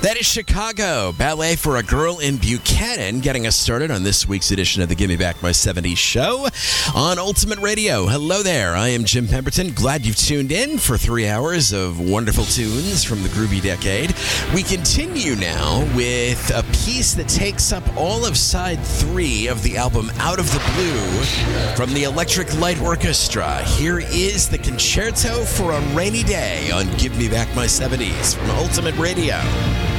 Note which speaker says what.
Speaker 1: That is Chicago, Ballet for a Girl in Buchanan, getting us started on this week's edition of the Give Me Back My 70s show on Ultimate Radio. Hello there, I am Jim Pemberton. Glad you've tuned in for 3 hours of wonderful tunes from the groovy decade. We continue now with a piece that takes up all of side 3 of the album Out of the Blue from the Electric Light Orchestra. Here is the Concerto for a Rainy Day on Give Me Back My 70s from Ultimate Radio.